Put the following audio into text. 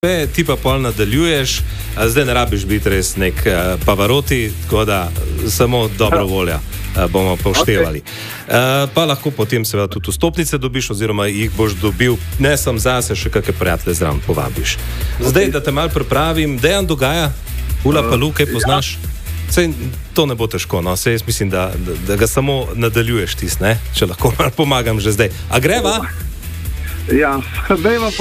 Ti pa pol nadaljuješ, zdaj ne rabiš biti res nek Pavarotti, tako da samo dobro volja bomo poštevali. Pa lahko potem seveda tudi vstopnice dobiš, oziroma jih boš dobil, ne sam zase, še kakšne prijatelje zraven povabiš. Zdaj, da te malo pripravim, Dejan Dogaja, Ula Palu, kaj poznaš? Sej, to ne bo težko, no, sej jaz mislim, da ga samo nadaljuješ tis, ne? Če lahko malo pomagam že zdaj. A greva? Ja, dajmo